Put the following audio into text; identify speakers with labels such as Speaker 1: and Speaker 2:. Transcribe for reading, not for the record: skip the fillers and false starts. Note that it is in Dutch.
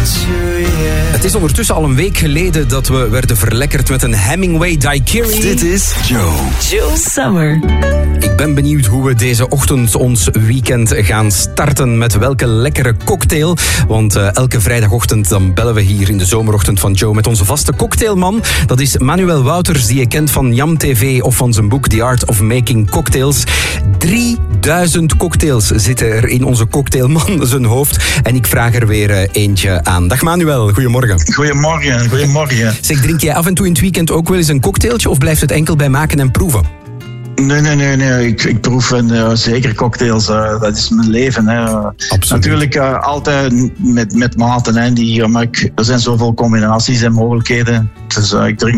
Speaker 1: Het is ondertussen al een week geleden dat we werden verlekkerd met een Hemingway daiquiri.
Speaker 2: Dit is Joe Summer.
Speaker 1: Ik ben benieuwd hoe we deze ochtend ons weekend gaan starten. Met welke lekkere cocktail. Want elke vrijdagochtend dan bellen we hier in de zomerochtend van Joe met onze vaste cocktailman. Dat is Manuel Wouters, die je kent van Jam TV of van zijn boek The Art of Making Cocktails. 3000 cocktails zitten er in onze cocktailman zijn hoofd. En ik vraag er weer eentje aan. Dag Manuel, goedemorgen.
Speaker 3: Goedemorgen.
Speaker 1: Zeg, drink jij af en toe in het weekend ook wel eens een cocktailtje of blijft het enkel bij maken en proeven?
Speaker 3: Nee. Ik proef zeker cocktails. Dat is mijn leven. Hè.
Speaker 1: Absoluut.
Speaker 3: Natuurlijk altijd met maten. Hè, er zijn zoveel combinaties en mogelijkheden. Dus ik drink